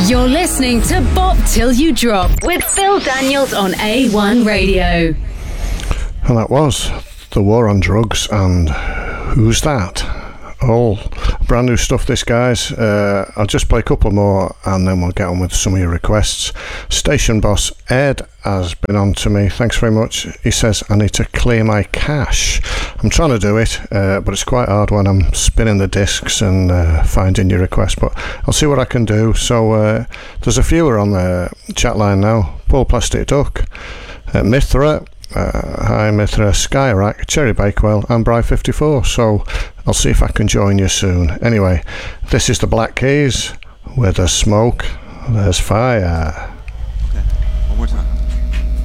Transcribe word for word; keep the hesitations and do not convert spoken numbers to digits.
You're listening to Bop Till You Drop with Phil Daniels on A one Radio. And that was The War on Drugs and Who's That? All brand new stuff, this, guys. Uh, I'll just play a couple more and then we'll get on with some of your requests. Station boss Ed has been on to me. Thanks very much. He says, I need to clear my cache. I'm trying to do it, uh, but it's quite hard when I'm spinning the discs and uh, finding your requests, but I'll see what I can do. So uh, there's a few on the chat line now. Paul Plastic Duck, uh, Mithra, Uh, hi Mithra, Skyrack, Cherry Bakewell and Bri fifty-four, so I'll see if I can join you soon. Anyway, this is the Black Keys. Where there's smoke, there's fire.